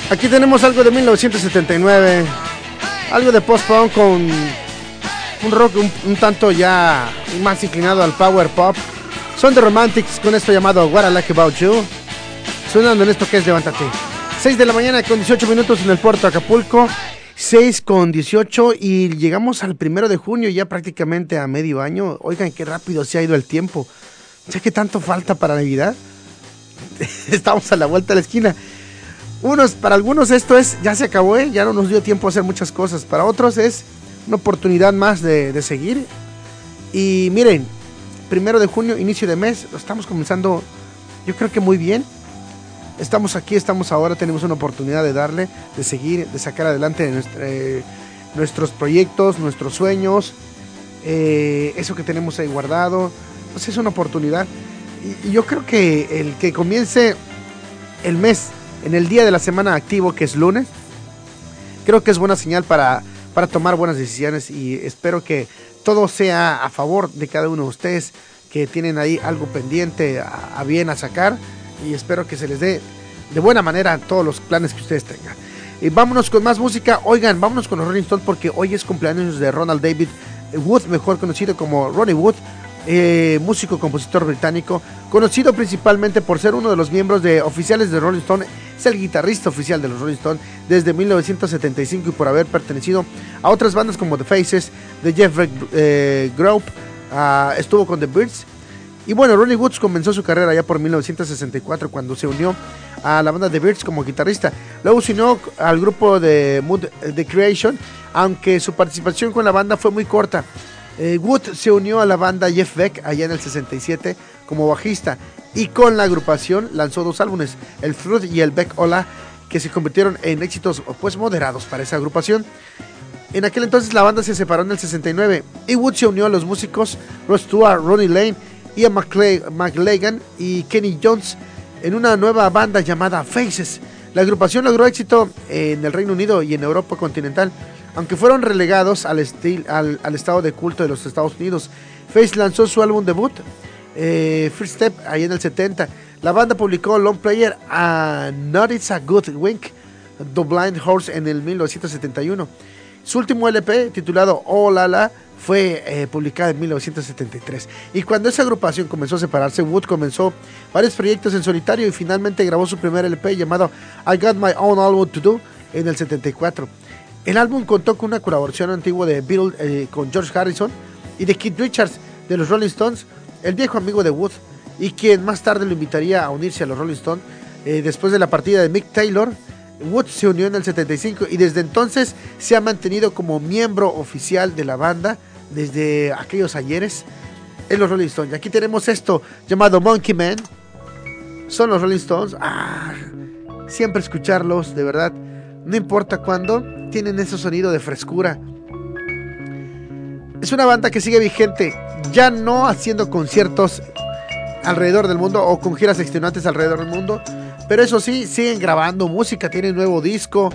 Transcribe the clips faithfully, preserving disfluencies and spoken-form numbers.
Aquí tenemos algo de mil novecientos setenta y nueve, algo de post-punk con un rock un, un tanto ya más inclinado al power pop. Son The Romantics con esto llamado What I Like About You, sonando en esto que es Levántate. seis de la mañana con dieciocho minutos en el puerto de Acapulco, seis con dieciocho, y llegamos al primero de junio, ya prácticamente a medio año. Oigan, qué rápido se ha ido el tiempo. ¿Ya qué tanto falta para Navidad? Estamos a la vuelta de la esquina. Unos, para algunos esto es, ya se acabó, ¿eh? Ya no nos dio tiempo a hacer muchas cosas. Para otros es una oportunidad más de, de seguir. Y miren, primero de junio, inicio de mes, lo estamos comenzando, yo creo que muy bien. Estamos aquí, estamos ahora, tenemos una oportunidad de darle, de seguir, de sacar adelante nuestra, eh, nuestros proyectos, nuestros sueños, eh, eso que tenemos ahí guardado. Pues es una oportunidad. Y, y yo creo que el que comience el mes en el día de la semana activo, que es lunes, creo que es buena señal para, para tomar buenas decisiones, y espero que todo sea a favor de cada uno de ustedes que tienen ahí algo pendiente a, a bien a sacar, y espero que se les dé de buena manera todos los planes que ustedes tengan. Y vámonos con más música. Oigan, vámonos con los Rolling Stones, porque hoy es cumpleaños de Ronald David Wood, mejor conocido como Ronnie Wood. Eh, músico, compositor británico, conocido principalmente por ser uno de los miembros de oficiales de Rolling Stone. Es el guitarrista oficial de los Rolling Stone desde mil novecientos setenta y cinco, y por haber pertenecido a otras bandas como The Faces, The Jeff Beck eh, Group, uh, estuvo con The Byrds. Y bueno, Ronnie Wood comenzó su carrera ya por mil novecientos sesenta y cuatro, cuando se unió a la banda The Byrds como guitarrista. Luego se unió al grupo de Mood The Creation, aunque su participación con la banda fue muy corta. Eh, Wood se unió a la banda Jeff Beck allá en el sesenta y siete como bajista, y con la agrupación lanzó dos álbumes, el Fruit y el Beck Hola, que se convirtieron en éxitos pues moderados para esa agrupación. En aquel entonces la banda se separó en el sesenta y nueve, y Wood se unió a los músicos Ross Stewart, Ronnie Lane, Ian McLagan y Kenny Jones en una nueva banda llamada Faces. La agrupación logró éxito en el Reino Unido y en Europa continental, aunque fueron relegados al, estil, al, al estado de culto de los Estados Unidos. Face lanzó su álbum debut, eh, First Step, ahí en el setenta. La banda publicó Long Player a Not It's a Good Wink, The Blind Horse, en el mil novecientos setenta y uno. Su último L P, titulado Oh La La, fue eh, publicado en mil novecientos setenta y tres. Y cuando esa agrupación comenzó a separarse, Wood comenzó varios proyectos en solitario, y finalmente grabó su primer L P llamado I Got My Own Album To Do en el setenta y cuatro. El álbum contó con una colaboración antigua de Beatles eh, con George Harrison y de Keith Richards de los Rolling Stones, el viejo amigo de Wood, y quien más tarde lo invitaría a unirse a los Rolling Stones. Eh, después de la partida de Mick Taylor, Wood se unió en el setenta y cinco, y desde entonces se ha mantenido como miembro oficial de la banda desde aquellos ayeres en los Rolling Stones. Y aquí tenemos esto llamado Monkey Man. Son los Rolling Stones. Ah, siempre escucharlos, de verdad, no importa cuándo, tienen ese sonido de frescura. Es una banda que sigue vigente, ya no haciendo conciertos alrededor del mundo o con giras extenuantes alrededor del mundo, pero eso sí, siguen grabando música, tienen nuevo disco,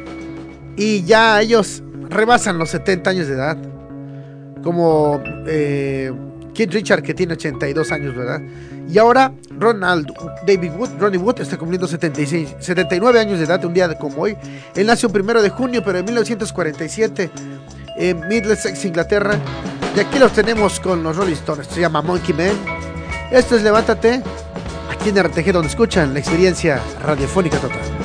y ya ellos rebasan los setenta años de edad, como eh, Keith Richards, que tiene ochenta y dos años, ¿verdad? Y ahora Ronald David Wood, Ronnie Wood, está cumpliendo setenta y seis, setenta y nueve años de edad, un día como hoy. Él nació el primero de junio, pero en mil novecientos cuarenta y siete, en Middlesex, Inglaterra. Y aquí los tenemos con los Rolling Stones. Se llama Monkey Man. Esto es Levántate, aquí en R T G, donde escuchan la experiencia radiofónica total.